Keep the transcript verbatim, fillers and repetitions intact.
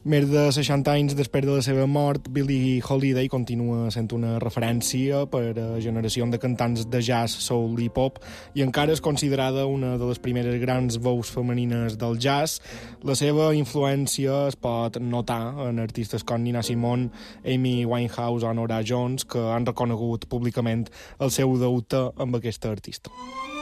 Més de seixanta anys després de la seva mort, Billie Holiday continua sent una referència per a generacions de cantants de jazz, soul i pop i encara és considerada una de les primeres grans veus femenines del jazz. La seva influència es pot notar en artistes com Nina Simone, Amy Winehouse o Nora Jones, que han reconegut públicament el seu deute amb aquesta artista.